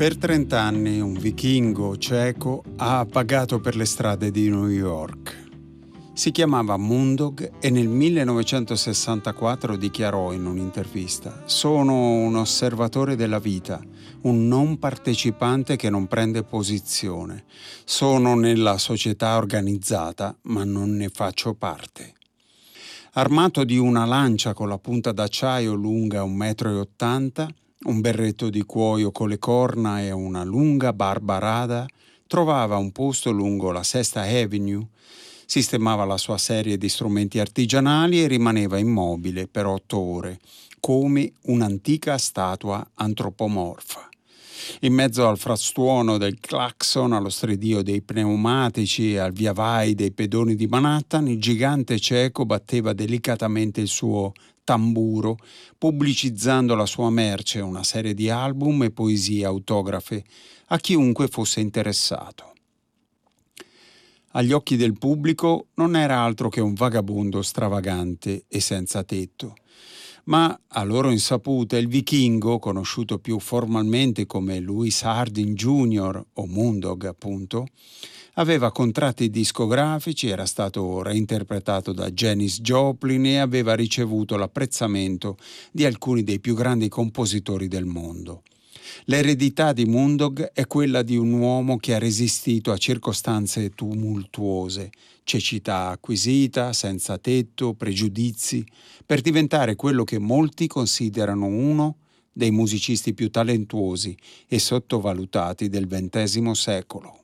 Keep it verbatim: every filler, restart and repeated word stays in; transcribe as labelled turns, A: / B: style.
A: Per trent'anni un vichingo ceco ha vagato per le strade di New York. Si chiamava Mundog e nel millenovecentosessantaquattro dichiarò in un'intervista: «Sono un osservatore della vita, un non partecipante che non prende posizione. Sono nella società organizzata, ma non ne faccio parte». Armato di una lancia con la punta d'acciaio lunga un metro e ottanta, un berretto di cuoio con le corna e una lunga barba rada, trovava un posto lungo la Sesta Avenue, sistemava la sua serie di strumenti artigianali e rimaneva immobile per otto ore, come un'antica statua antropomorfa. In mezzo al frastuono del clacson, allo stridio dei pneumatici e al via vai dei pedoni di Manhattan, il gigante ceco batteva delicatamente il suo tamburo, pubblicizzando la sua merce, una serie di album e poesie autografe a chiunque fosse interessato. Agli occhi del pubblico non era altro che un vagabondo stravagante e senza tetto. Ma a loro insaputa il vichingo, conosciuto più formalmente come Louis Harding junior o Mundog appunto, aveva contratti discografici, era stato reinterpretato da Janis Joplin e aveva ricevuto l'apprezzamento di alcuni dei più grandi compositori del mondo. L'eredità di Mundog è quella di un uomo che ha resistito a circostanze tumultuose, cecità acquisita, senza tetto, pregiudizi, per diventare quello che molti considerano uno dei musicisti più talentuosi e sottovalutati del ventesimo secolo.